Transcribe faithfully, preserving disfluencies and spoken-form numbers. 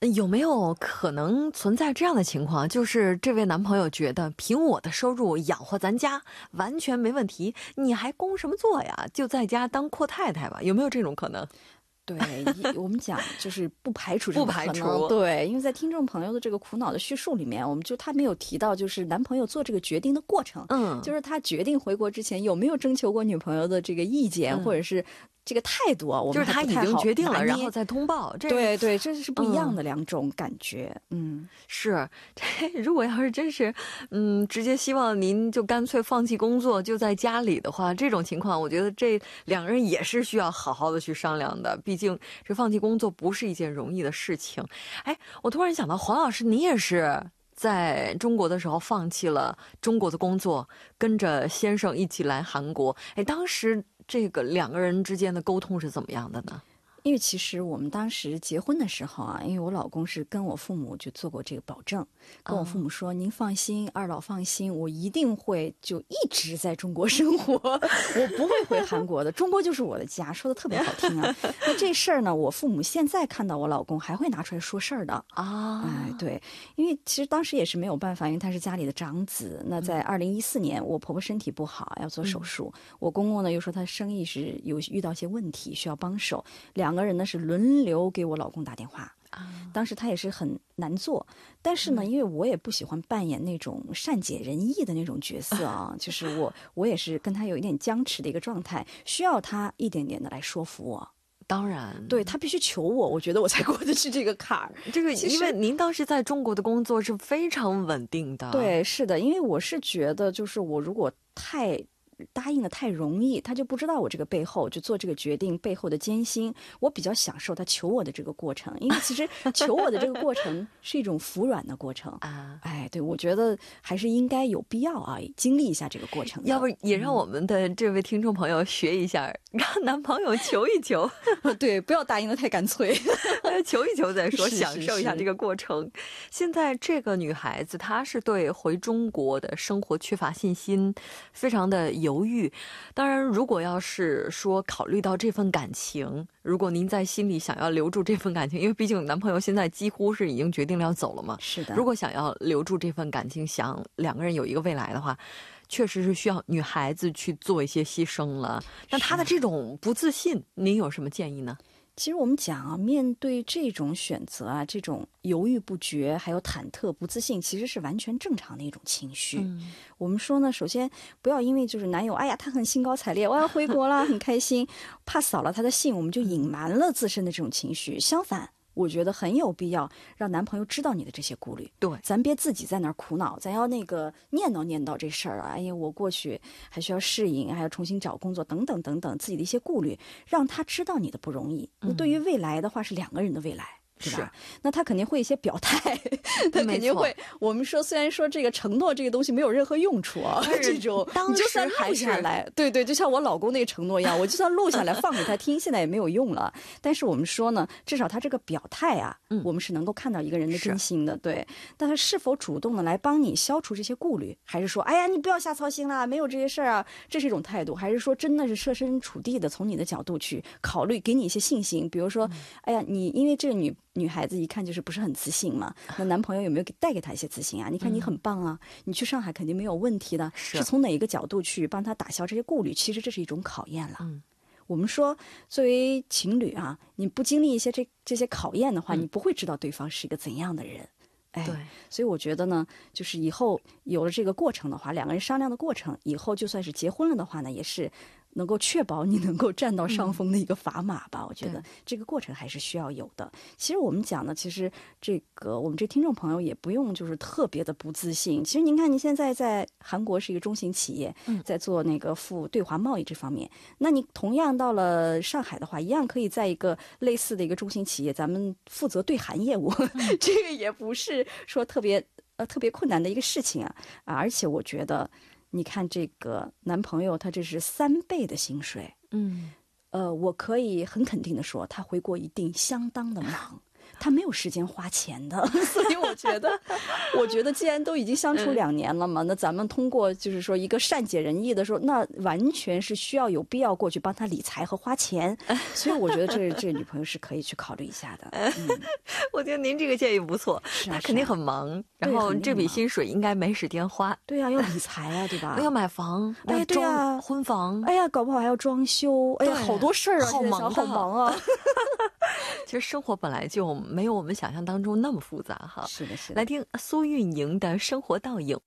有没有可能存在这样的情况，就是这位男朋友觉得凭我的收入养活咱家完全没问题，你还工什么作呀，就在家当阔太太吧，有没有这种可能？ 对，我们讲就是不排除这种可能， 不排除， 对，因为在听众朋友的这个苦恼的叙述里面，我们就他没有提到就是男朋友做这个决定的过程， 嗯， 就是他决定回国之前有没有征求过女朋友的这个意见，嗯、或者是这个态度啊，我们就是他已经决定了，然后再通报。这对对，这是不一样的两种感觉。嗯， 嗯是。这如果要是真是，嗯，直接希望您就干脆放弃工作，就在家里的话，这种情况，我觉得这两个人也是需要好好的去商量的。毕竟这放弃工作不是一件容易的事情。哎，我突然想到，黄老师，你也是在中国的时候放弃了中国的工作，跟着先生一起来韩国。哎，当时这个两个人之间的沟通是怎么样的呢？ 因为其实我们当时结婚的时候啊，因为我老公是跟我父母就做过这个保证，跟我父母说、哦、您放心，二老放心，我一定会就一直在中国生活，我不会回韩国的，中国就是我的家，说的特别好听啊。那这事儿呢，我父母现在看到我老公还会拿出来说事儿的啊。哎，对，因为其实当时也是没有办法，因为他是家里的长子。那在二零一四年，我婆婆身体不好要做手术，嗯、我公公呢又说他生意是有遇到些问题需要帮手，两两个人呢是轮流给我老公打电话，当时他也是很难做，但是呢，因为我也不喜欢扮演那种善解人意的那种角色啊，就是我我也是跟他有一点僵持的一个状态，需要他一点点的来说服我。 当然， 对，他必须求我，我觉得我才过得去这个坎儿。 这个因为您当时在中国的工作是非常稳定的。 对，是的，因为我是觉得，就是我如果太答应的太容易，他就不知道我这个背后就做这个决定背后的艰辛。我比较享受他求我的这个过程，因为其实求我的这个过程是一种服软的过程啊。哎，对，我觉得还是应该有必要啊，经历一下这个过程。 要不也让我们的这位听众朋友学一下，嗯、让男朋友求一求， 对，不要答应的太干脆， 求一求再说， 是是是享受一下这个过程。现在这个女孩子她是对回中国的生活缺乏信心，非常的犹豫。当然如果要是说考虑到这份感情，如果您在心里想要留住这份感情，因为毕竟男朋友现在几乎是已经决定了要走了嘛， 是的， 如果想要留住这份感情，想两个人有一个未来的话，确实是需要女孩子去做一些牺牲了。那她的这种不自信，您有什么建议呢？ 其实我们讲啊，面对这种选择啊，这种犹豫不决，还有忐忑不自信，其实是完全正常的一种情绪。嗯、我们说呢，首先不要因为就是男友，哎呀，他很兴高采烈，我要回国了，很开心，怕扫了他的兴，我们就隐瞒了自身的这种情绪。相反，我觉得很有必要让男朋友知道你的这些顾虑。 对， 咱别自己在那儿苦恼，咱要那个念叨念叨这事儿啊，哎呀，我过去还需要适应，还要重新找工作，等等等等，自己的一些顾虑，让他知道你的不容易。那、嗯、对于未来的话，是两个人的未来。对吧？那他肯定会一些表态，他肯定会。我们说，虽然说这个承诺这个东西没有任何用处啊，这种你就算录下来，对对，就像我老公那个承诺一样，我就算录下来放给他听，现在也没有用了。但是我们说呢，至少他这个表态啊，嗯、我们是能够看到一个人的真心的，对。但他是否主动的来帮你消除这些顾虑，还是说，哎呀，你不要瞎操心啦，没有这些事儿啊，这是一种态度，还是说真的是设身处地的从你的角度去考虑，给你一些信心，比如说，嗯、哎呀，你因为这个女。女孩子一看就是不是很自信嘛，那男朋友有没有给带给她一些自信啊？你看你很棒啊，嗯、你去上海肯定没有问题的，是, 是从哪一个角度去帮她打消这些顾虑？其实这是一种考验了。嗯，我们说作为情侣啊，你不经历一些这这些考验的话，嗯、你不会知道对方是一个怎样的人。哎，对，所以我觉得呢，就是以后有了这个过程的话，两个人商量的过程，以后就算是结婚了的话呢，也是能够确保你能够占到上风的一个砝码吧。嗯、我觉得这个过程还是需要有的。其实我们讲呢，其实这个我们这听众朋友也不用就是特别的不自信。其实您看，您现在在韩国是一个中型企业，嗯、在做那个赴对华贸易这方面，那你同样到了上海的话，一样可以在一个类似的一个中型企业，咱们负责对韩业务，嗯、这个也不是说特别呃特别困难的一个事情啊啊！而且我觉得，你看这个男朋友，他这是三倍的薪水，嗯，呃，我可以很肯定的说，他回国一定相当的忙。 他没有时间花钱的。所以我觉得，我觉得既然都已经相处两年了嘛，那咱们通过就是说一个善解人意的说，那完全是需要有必要过去帮他理财和花钱。所以我觉得这这女朋友是可以去考虑一下的。嗯， 我觉得您这个建议不错， 是啊他肯定很忙，然后这笔薪水应该没时间花。 对呀、啊，要理财啊，对吧？ 要买房， 哎呀，对呀， 婚房， 哎呀，搞不好还要装修，哎呀，好多事儿啊， 好忙， 好忙啊。 其实生活本来就没有我们想象当中那么复杂哈。 是的，是的。 来听苏运莹的生活倒影。